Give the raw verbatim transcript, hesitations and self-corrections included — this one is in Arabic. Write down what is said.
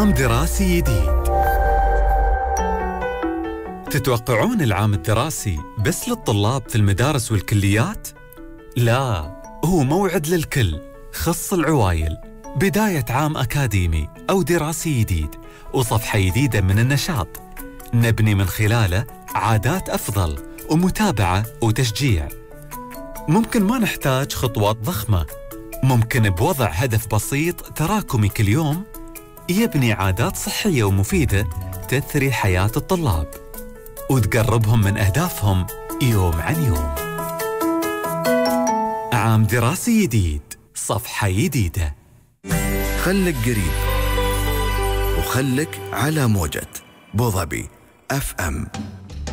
عام دراسي جديد. تتوقعون العام الدراسي بس للطلاب في المدارس والكليات؟ لا، هو موعد للكل، خص العوايل. بداية عام أكاديمي أو دراسي جديد وصفحة جديدة من النشاط، نبني من خلاله عادات أفضل ومتابعة وتشجيع. ممكن ما نحتاج خطوات ضخمة، ممكن بوضع هدف بسيط تراكمي كل يوم يبني عادات صحية ومفيدة تثري حياة الطلاب وتقربهم من أهدافهم يوم عن يوم. عام دراسي جديد، صفحة جديدة. خلك قريب وخلك على موجة بوظبي اف ام.